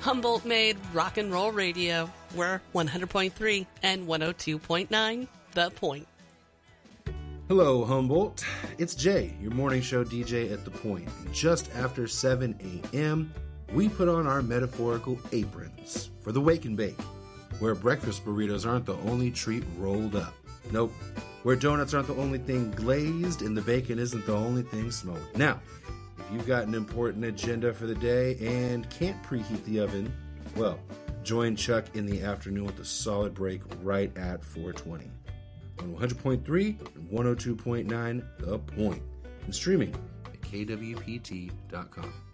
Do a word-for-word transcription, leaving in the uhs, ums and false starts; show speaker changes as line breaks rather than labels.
Humboldt-made rock and roll radio. We're one hundred point three and one oh two point nine The Point.
Hello, Humboldt. It's Jay, your morning show D J at The Point. Just after seven a.m., we put on our metaphorical aprons for the Wake and Bake, where breakfast burritos aren't the only treat rolled up. Nope. Where donuts aren't the only thing glazed and the bacon isn't the only thing smoked. Now, if you've got an important agenda for the day and can't preheat the oven, well, join Chuck in the afternoon with a solid break right at four twenty on one hundred point three and one oh two point nine The Point, and streaming at K W P T dot com.